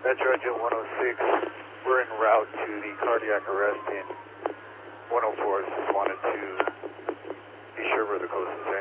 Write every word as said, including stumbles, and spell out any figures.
Metro Engine one oh six, we're en route to the cardiac arrest in one oh four. Just wanted to be sure we're the closest